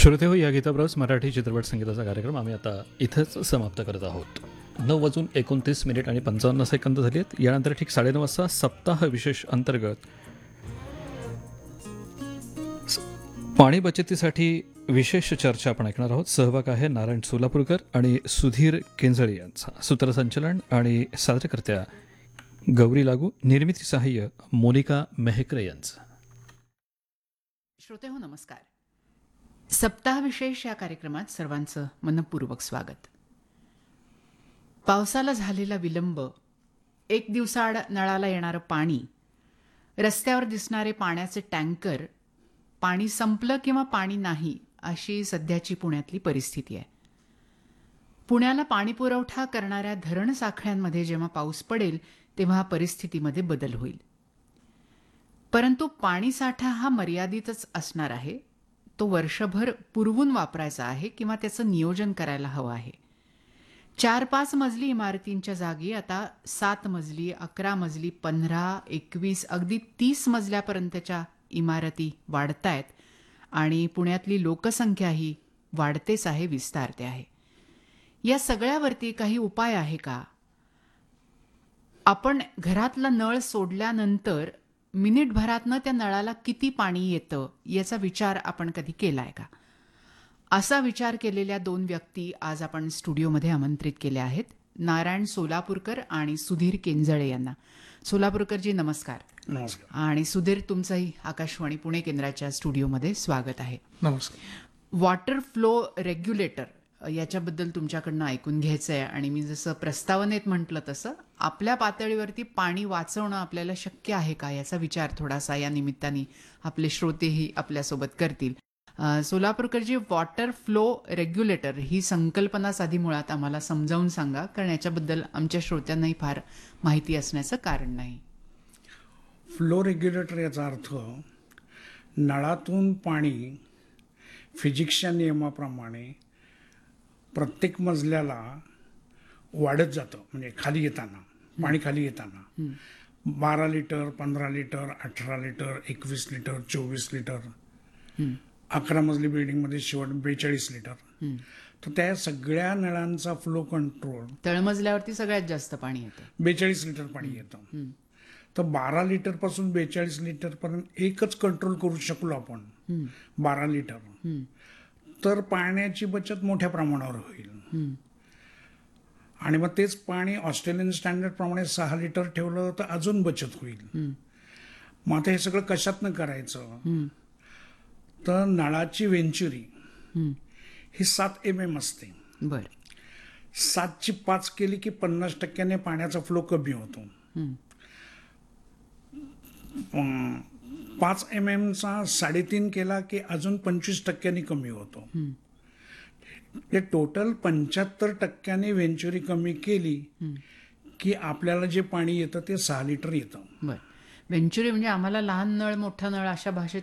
श्रोते हो, या गीताप्रवास मराठी चित्रपट संगीताचा कार्यक्रम आम्ही आता इथंच समाप्त करत आहोत. 9:29 झाली आहेत. यानंतर ठीक 9:30 वाजता सप्ताह विशेष अंतर्गत पाणी बचतीसाठी विशेष चर्चा आपण ऐकणार आहोत. सहभाग आहे नारायण सोलापूरकर आणि सुधीर केंजळे यांचा. सूत्रसंचलन आणि सादरकर्त्या गौरी लागू, निर्मिती सहाय्य मोनिका मेहकरे यांचं. श्रोते हो, नमस्कार. सप्ताह विशेष या कार्यक्रमात सर्वांचं मनपूर्वक स्वागत. पावसाला झालेला विलंब, एक दिवसाआड नळाला येणारं पाणी, रस्त्यावर दिसणारे पाण्याचे टँकर, पाणी संपलं किंवा पाणी नाही अशी सध्याची पुण्यातली परिस्थिती आहे. पुण्याला पाणीपुरवठा करणाऱ्या धरण साखळ्यांमध्ये जेव्हा पाऊस पडेल तेव्हा परिस्थितीमध्ये बदल होईल. परंतु पाणीसाठा हा मर्यादितच असणार आहे. तो वर्षभर पुरवून वापरायचा आहे किंवा त्याचं नियोजन करायला हवं आहे. 4-5 मजली इमारतींच्या जागी आता 7 मजली, 11 मजली, 15, 21, अगदी 30 मजल्यापर्यंतच्या इमारती वाढतायत आणि पुण्यातली लोकसंख्याही वाढतेच आहे, विस्तारते आहे. या सगळ्यावरती काही उपाय आहे का? आपण घरातला नळ सोडल्यानंतर मिनिटभरातनं त्या नळाला किती पाणी येतं याचा विचार आपण कधी केलाय का? असा विचार केलेल्या 2 व्यक्ती आज आपण स्टुडिओमध्ये आमंत्रित केल्या आहेत. नारायण सोलापूरकर आणि सुधीर केंजळे यांना. सोलापूरकरजी नमस्कार. नमस्कार. आणि सुधीर, तुमचंही आकाशवाणी पुणे केंद्राच्या स्टुडिओमध्ये स्वागत आहे. नमस्कार. वॉटर फ्लो रेग्युलेटर याच्याबद्दल तुमच्याकडनं ऐकून घ्यायचं आहे. आणि मी जसं प्रस्तावनेत म्हटलं तसं आपल्या पातळीवरती पाणी वाचवणं आपल्याला शक्य आहे का याचा विचार थोडासा या निमित्ताने आपले श्रोतेही आपल्यासोबत करतील. सोलापूरकरजी, वॉटर फ्लो रेग्युलेटर ही संकल्पना साधी मुळात आम्हाला समजावून सांगा, कारण याच्याबद्दल आमच्या श्रोत्यांनाही फार माहिती असण्याचं कारण नाही. फ्लो रेग्युलेटर याचा अर्थ नळातून पाणी फिजिक्सच्या नियमाप्रमाणे प्रत्येक मजल्याला वाढत जातं. म्हणजे खाली येताना, पाणी खाली येताना 12 litre, 15 litre, 18 litre, 21 litre, 24 litre, 11 मजली बिल्डिंगमध्ये शेवट 42 लिटर. तर त्या सगळ्या नळांचा फ्लो कंट्रोल, तळमजल्यावरती सगळ्यात जास्त पाणी येतं, 42 लिटर पाणी येतं. तर 12 लिटर पासून 42 लिटर पर्यंत एकच कंट्रोल करू शकलो आपण, 12 लिटर, तर पाण्याची बचत मोठ्या प्रमाणावर होईल. आणि मग तेच पाणी ऑस्ट्रेलियन स्टँडर्ड प्रमाणे 6 लिटर ठेवलं तर अजून बचत होईल. मग आता हे सगळं कशातनं करायचं? तर नळाची वेंचुरी ही 7 mm असते. बरं. 7ची 5 केली की 50% पाण्याचा फ्लो कमी होतो. 5 mmचा 3.5 केला की अजून 25% कमी होतो. हे टोटल 75% वेंचुरी कमी केली की आपल्याला जे पाणी येतं ते 6 लिटर येतं. बरं. वेंचुरी म्हणजे आम्हाला लहान नळ, मोठा नळ अशा भाषेत